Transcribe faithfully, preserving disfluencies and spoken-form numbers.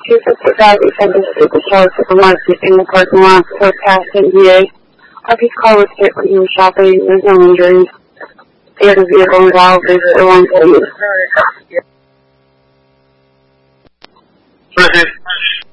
two fifty-five East Central Street, the Charlotte Supermarket in the parking lot, Fort Cass, N P A. Puppy's car was hit when he was shopping. There's no injuries. He had a vehicle involved. There's a one police. Okay.